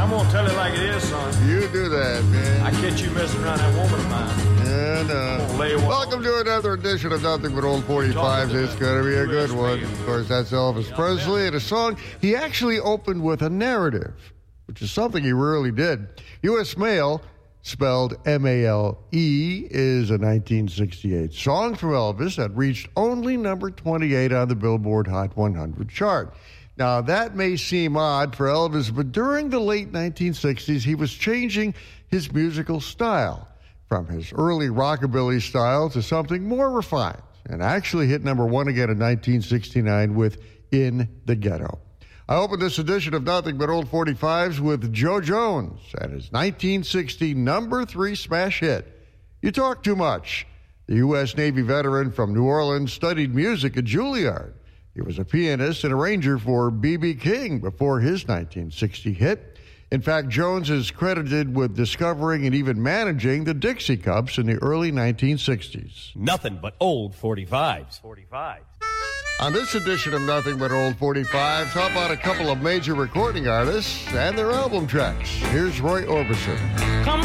I'm going to tell it like it is, son. You do that, man. I catch you messing around that woman of mine. And welcome to another edition of Nothing But Old 45s. It's going to be a good one. Of course, that's Elvis Presley and a song he actually opened with a narrative, which is something he rarely did. U.S. Mail, spelled M-A-L-E, is a 1968 song from Elvis that reached only number 28 on the Billboard Hot 100 chart. Now, that may seem odd for Elvis, but during the late 1960s, he was changing his musical style from his early rockabilly style to something more refined, and actually hit number one again in 1969 with In the Ghetto. I opened this edition of Nothing But Old 45s with Joe Jones and his 1960 number 3 smash hit, You Talk Too Much. The U.S. Navy veteran from New Orleans studied music at Juilliard. He was a pianist and arranger for B.B. King before his 1960 hit. In fact, Jones is credited with discovering and even managing the Dixie Cups in the early 1960s. Nothing but old 45s. On this edition of Nothing But Old 45s, how about a couple of major recording artists and their album tracks? Here's Roy Orbison. Come